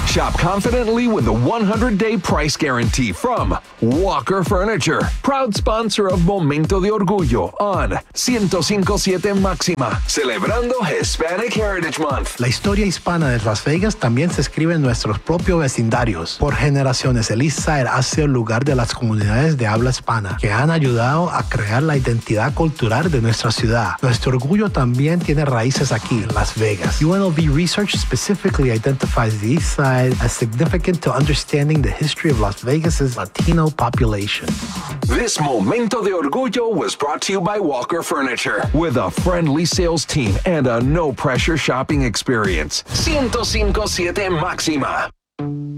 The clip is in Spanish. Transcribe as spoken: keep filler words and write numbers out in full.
Shop confidently with the one hundred day price guarantee from Walker Furniture, proud sponsor of Momento de Orgullo on one oh five point seven Máxima, celebrando Hispanic Heritage Month. La historia hispana de Las Vegas también se escribe en nuestros propios vecindarios. Por generaciones, el East Side ha sido el lugar de las comunidades de habla hispana que han ayudado a crear la identidad cultural de nuestra ciudad. Nuestro orgullo también tiene raíces aquí en Las Vegas. U N L V research specifically identifies the East Side as significant to understanding the history of Las Vegas's Latino population. This Momento de Orgullo was brought to you by Walker Furniture, with a friendly sales team and a no-pressure shopping experience. one oh five point seven Máxima.